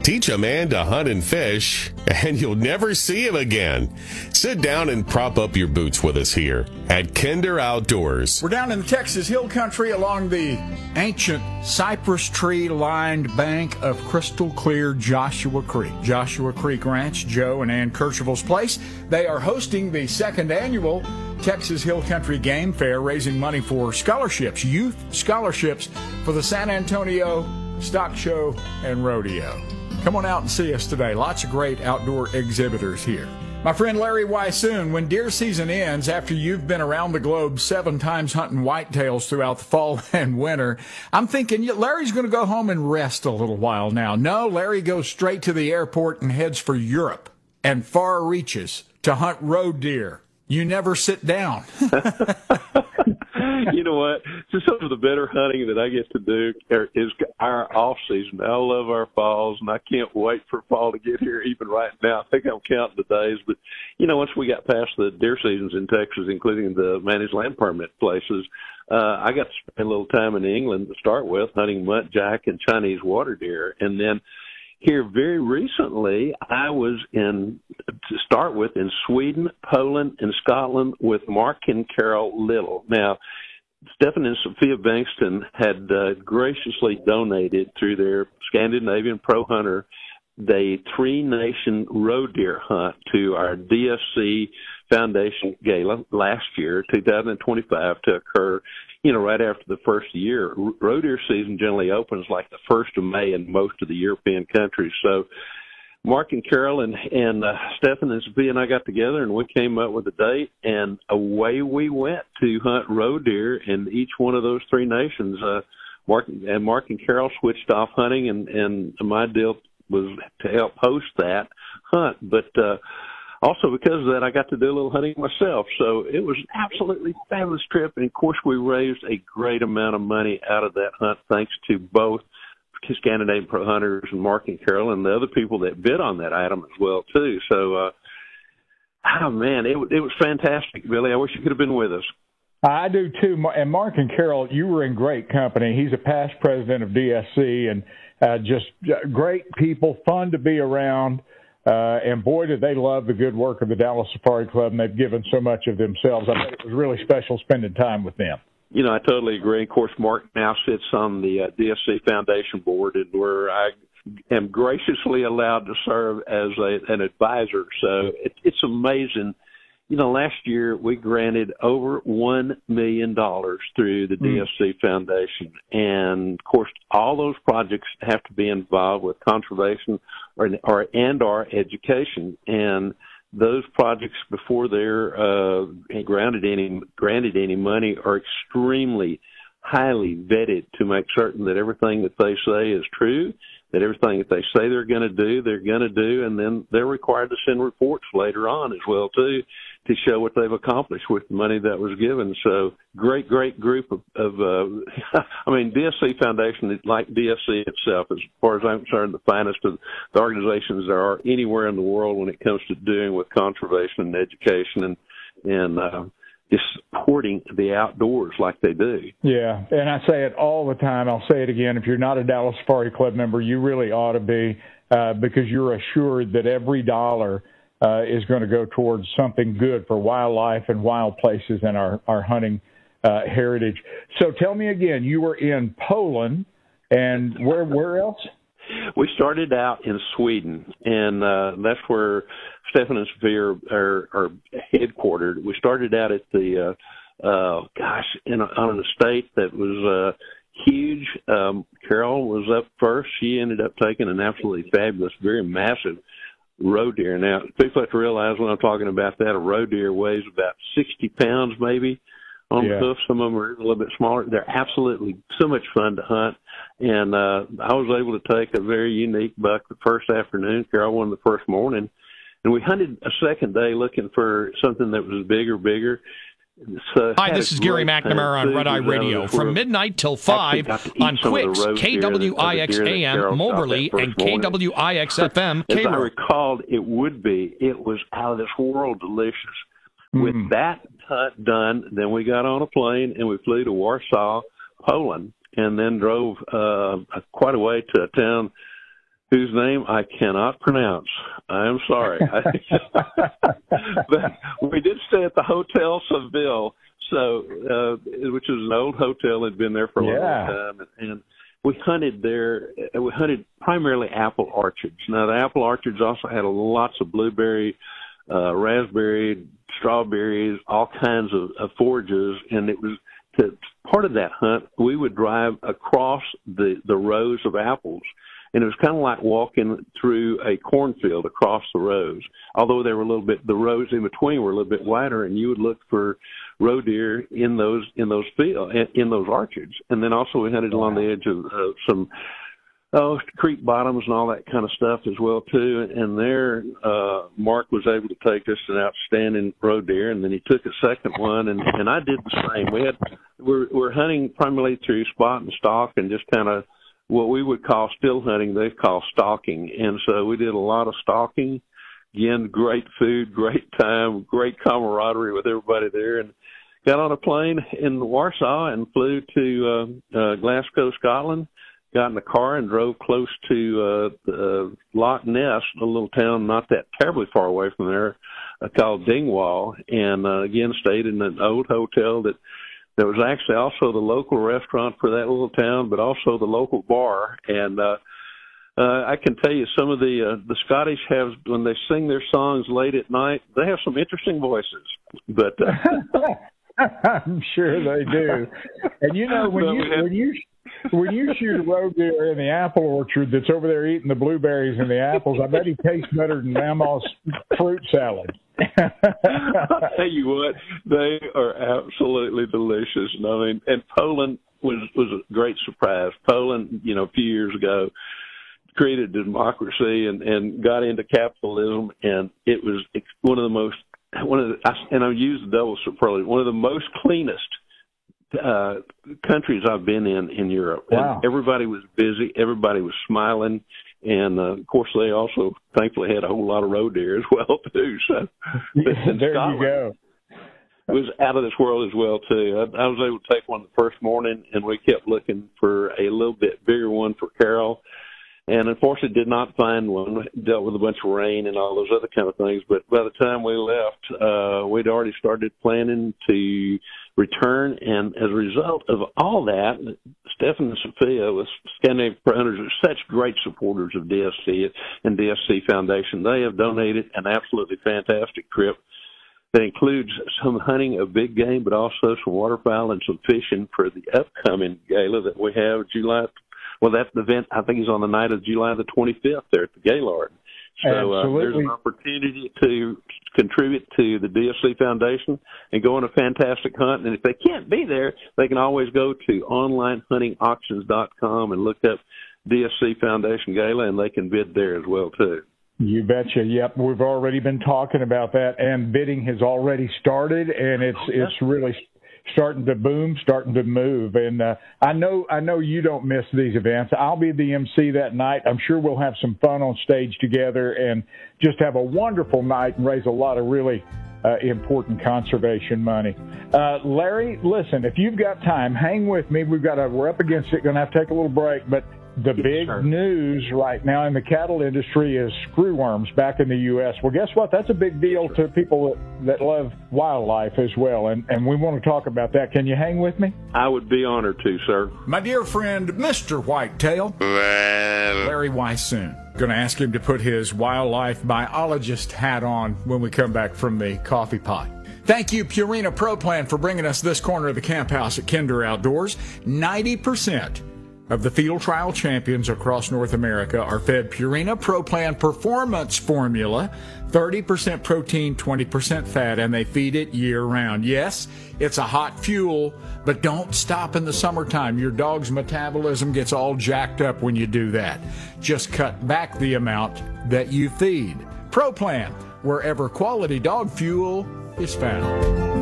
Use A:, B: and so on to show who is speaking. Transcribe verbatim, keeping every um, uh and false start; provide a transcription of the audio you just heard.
A: Teach a man to hunt and fish, and you'll never see him again. Sit down and prop up your boots with us here at Kinder Outdoors.
B: We're down in the Texas Hill Country along the ancient cypress tree-lined bank of crystal clear Joshua Creek. Joshua Creek Ranch, Joe and Ann Kercheval's place. They are hosting the second annual Texas Hill Country Game Fair, raising money for scholarships, youth scholarships for the San Antonio Stock Show and Rodeo. Come on out and see us today. Lots of great outdoor exhibitors here. My friend Larry Weissoon, when deer season ends, after you've been around the globe seven times hunting whitetails throughout the fall and winter, I'm thinking Larry's going to go home and rest a little while now. No, Larry goes straight to the airport and heads for Europe and far reaches to hunt roe deer. You never sit down.
C: You know what? So some of the better hunting that I get to do is our off season. I love our falls, and I can't wait for fall to get here. Even right now, I think I'm counting the days. But you know, once we got past the deer seasons in Texas, including the managed land permit places, uh, I got to spend a little time in England to start with, hunting muntjac and Chinese water deer, and then here very recently, I was in, to start with, in Sweden, Poland, and Scotland with Mark and Carol Little. Now, Stephen and Sophia Bankston had uh, graciously donated through their Scandinavian Pro Hunter the three-nation roe deer hunt to our D S C Foundation Gala last year, two thousand twenty-five, to occur, you know, right after the first year. Roe deer season generally opens like the first of May in most of the European countries. So Mark and Carol and, and uh, Stephen and Sophia and I got together, and we came up with a date, and away we went to hunt roe deer in each one of those three nations. Uh, Mark and Mark and Carol switched off hunting, and, and my deal was to help host that hunt. But uh, also because of that, I got to do a little hunting myself. So it was an absolutely fabulous trip. And, of course, we raised a great amount of money out of that hunt thanks to both Scandinavian Pro Hunters and Mark and Carol and the other people that bid on that item as well, too. So, uh, oh, man, it, it was fantastic, Billy. I wish you could have been with us.
B: I do, too. And Mark and Carol, you were in great company. He's a past president of D S C, and uh, just great people, fun to be around. Uh, and, boy, did they love the good work of the Dallas Safari Club, and they've given so much of themselves. I bet it was really special spending time with them.
C: You know, I totally agree. Of course, Mark now sits on the uh, D S C Foundation board, and where I am graciously allowed to serve as a, an advisor. So it, it's amazing. You know, last year we granted over one million dollars through the D S C mm. Foundation. And, of course, all those projects have to be involved with conservation or, or and our education. And those projects, before they're uh, granted any granted any money, are extremely highly vetted to make certain that everything that they say is true, that everything that they say they're going to do, they're going to do, and then they're required to send reports later on as well, too, to show what they've accomplished with the money that was given. So great, great group of, of uh, I mean, D S C Foundation, like D S C itself, as far as I'm concerned, the finest of the organizations there are anywhere in the world when it comes to doing with conservation and education and, and uh, just supporting the outdoors like they do.
B: Yeah, and I say it all the time. I'll say it again. If you're not a Dallas Safari Club member, you really ought to be, uh, because you're assured that every dollar uh, is going to go towards something good for wildlife and wild places and our, our hunting uh, heritage. So tell me again, you were in Poland, and where where else?
C: We started out in Sweden, and uh, that's where Stephen and Sophia are, are, are headquartered. We started out at the, uh, uh, gosh, in a, on an estate that was uh, huge. Um, Carol was up first. She ended up taking an absolutely fabulous, very massive roe deer. Now, people have to realize when I'm talking about that, a roe deer weighs about sixty pounds maybe on yeah. the hoof. Some of them are a little bit smaller. They're absolutely so much fun to hunt. And uh, I was able to take a very unique buck the first afternoon. Carol won the first morning. And we hunted a second day looking for something that was bigger, bigger. So
D: Hi, this is Gary McNamara on Red Eye Radio from midnight till five on Quicks, K W I X A M, Moberly, and K W I X F M.
C: As I recalled, it would be. It was out of this world delicious. Mm. With that hunt done, then we got on a plane and we flew to Warsaw, Poland, and then drove uh, quite a way to a town whose name I cannot pronounce. I am sorry. But we did stay at the Hotel Seville, so uh, which is an old hotel that had been there for a
B: yeah.
C: long time, and we hunted there. We hunted primarily apple orchards. Now, the apple orchards also had lots of blueberry, uh, raspberry, strawberries, all kinds of, of forages, and it was to, part of that hunt. We would drive across the, the rows of apples, and it was kind of like walking through a cornfield across the rows, although they were a little bit, the rows in between were a little bit wider, and you would look for roe deer in those in those field in those orchards. And then also we hunted along the edge of uh, some oh, creek bottoms and all that kind of stuff as well too. And there, uh, Mark was able to take us an outstanding roe deer, and then he took a second one, and, and I did the same. We had we're we're hunting primarily through spot and stalk, and just kind of what we would call still hunting, they call stalking. And so we did a lot of stalking. Again, great food, great time, great camaraderie with everybody there, and got on a plane in Warsaw and flew to uh, uh, Glasgow, Scotland, got in the car and drove close to uh, uh, Loch Ness, a little town not that terribly far away from there, uh, called Dingwall, and uh, again stayed in an old hotel that that was actually also the local restaurant for that little town, but also the local bar. And uh, uh, I can tell you some of the uh, the Scottish have, when they sing their songs late at night, they have some interesting voices. But uh,
B: I'm sure they do. And you know, when you when you when you shoot a roe deer in the apple orchard that's over there eating the blueberries and the apples, I bet he tastes better than Mama's fruit salad.
C: I'll tell you what, they are absolutely delicious. And I mean, and Poland was was a great surprise. Poland, you know, a few years ago, created democracy and, and got into capitalism, and it was one of the most one of the, and I use the double superlative, one of the most cleanest uh, countries I've been in in Europe.
B: Wow.
C: And everybody was busy, everybody was smiling. And, uh, of course, they also thankfully had a whole lot of roe deer as well, too. So
B: there
C: Scotland,
B: you go.
C: It was out of this world as well, too. I, I was able to take one the first morning, and we kept looking for a little bit bigger one for Carol. And, unfortunately, did not find one. Dealt with a bunch of rain and all those other kind of things. But by the time we left, uh, we'd already started planning to return. And as a result of all that, Stefan and Sophia with Scandinavian Hunters are such great supporters of D S C and D S C Foundation. They have donated an absolutely fantastic trip that includes some hunting of big game, but also some waterfowl and some fishing for the upcoming gala that we have July. Well, that event, I think, is on the night of July the twenty-fifth there at the Gaylord. So uh, there's an opportunity to contribute to the D S C Foundation and go on a fantastic hunt. And if they can't be there, they can always go to online hunting auctions dot com and look up D S C Foundation Gala, and they can bid there as well, too.
B: You betcha. Yep, we've already been talking about that, and bidding has already started, and it's oh, yeah. it's really starting to boom, starting to move. And uh, I know I know you don't miss these events. I'll be the M C that night. I'm sure we'll have some fun on stage together and just have a wonderful night and raise a lot of really uh, important conservation money. Uh, Larry, listen, if you've got time, hang with me. We've got a, we're up against it. Going to have to take a little break, but the yes, big sir. news right now in the cattle industry is screwworms back in the U S Well, guess what? That's a big deal to people that, that love wildlife as well, and, and we want to talk about that. Can you hang with me?
C: I would be honored to, sir.
B: My dear friend, Mister Whitetail, Larry Weishuhn. Going to ask him to put his wildlife biologist hat on when we come back from the coffee pot. Thank you, Purina Pro Plan, for bringing us this corner of the camp house at Kinder Outdoors. ninety percent of the field trial champions across North America are fed Purina Pro Plan Performance Formula, thirty percent protein, twenty percent fat, and they feed it year-round. Yes, it's a hot fuel, but don't stop in the summertime. Your dog's metabolism gets all jacked up when you do that. Just cut back the amount that you feed. Pro Plan, wherever quality dog fuel is found.